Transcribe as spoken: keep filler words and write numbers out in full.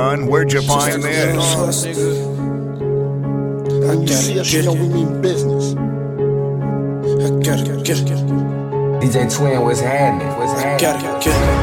son? Where'd you find this? When you see us, you know we mean business. D J Twin, what's happening? What's happening?